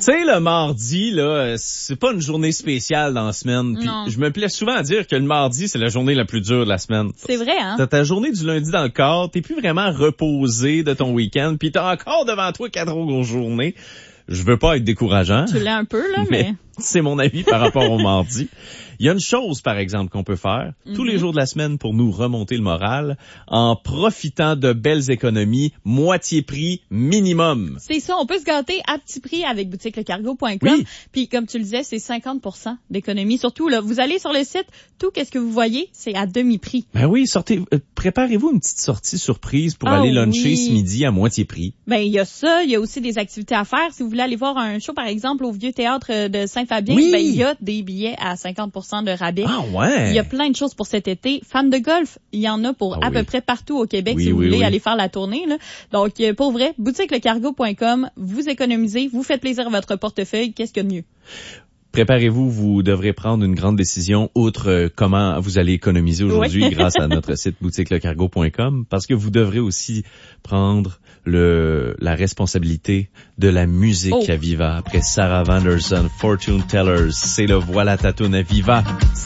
sais, le mardi, là, c'est pas une journée spéciale dans la semaine. Puis je me plais souvent à dire que le mardi, c'est la journée la plus dure de la semaine. C'est vrai, hein? T'as ta journée du lundi dans le corps, t'es plus vraiment reposé de ton week-end, puis t'as encore devant toi 4 grosses journées. Je veux pas être décourageant. Tu l'as un peu, là, mais... C'est mon avis par rapport au mardi. Il y a une chose, par exemple, qu'on peut faire tous les jours de la semaine pour nous remonter le moral en profitant de belles économies, moitié prix minimum. C'est ça, on peut se gâter à petit prix avec boutiquelecargo.com. Oui. Puis, comme tu le disais, c'est 50% d'économie. Surtout, là, vous allez sur le site, tout qu'est-ce que vous voyez, c'est à demi-prix. Ben oui, préparez-vous une petite sortie surprise pour aller luncher ce midi à moitié prix. Ben, il y a ça, il y a aussi des activités à faire. Si vous voulez aller voir un show, par exemple, au Vieux Théâtre de Saint-Fabien, ben, il y a des billets à 50% de rabais. Ah ouais! Il y a plein de choses pour cet été. Fans de golf, il y en a pour à peu près partout au Québec si vous voulez aller faire la tournée, là. Donc, pour vrai, boutiquelecargo.com, vous économisez, vous faites plaisir à votre portefeuille. Qu'est-ce qu'il y a de mieux? Préparez-vous, vous devrez prendre une grande décision outre comment vous allez économiser aujourd'hui grâce à notre site boutiquelecargo.com, parce que vous devrez aussi prendre la responsabilité de la musique à Viva. Après Sarah Vanderson, Fortune Tellers, c'est le voilà ta toune à Viva.